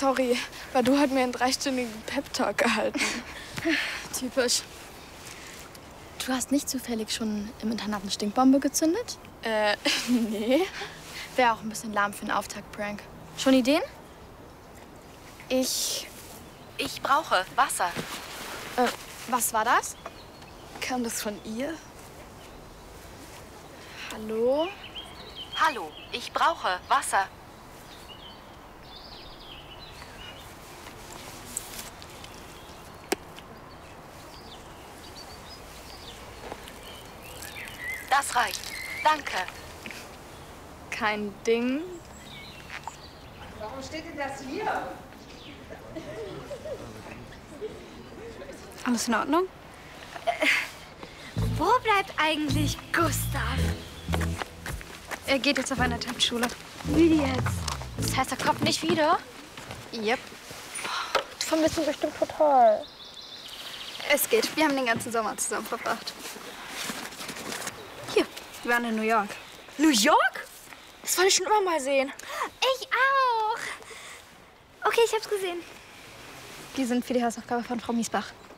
sorry. Badu hat mir einen 3-stündigen Pep-Talk gehalten. Typisch. Du hast nicht zufällig schon im Internat eine Stinkbombe gezündet? Nee. Wäre auch ein bisschen lahm für einen Auftakt-Prank. Schon Ideen? Ich brauche Wasser. Was war das? Kam das von ihr? Hallo? Hallo, ich brauche Wasser. Das reicht. Danke. Kein Ding. Warum steht denn das hier? Alles in Ordnung? Wo bleibt eigentlich Gustav? Er geht jetzt auf eine Tanzschule. Wie jetzt? Das heißt, er kommt nicht wieder? Yep. Du vermisst ihn bestimmt total. Es geht. Wir haben den ganzen Sommer zusammen verbracht. Hier, wir waren in New York. New York? Das wollte ich schon immer mal sehen. Ich auch. Okay, ich hab's gesehen. Die sind für die Hausaufgabe von Frau Miesbach.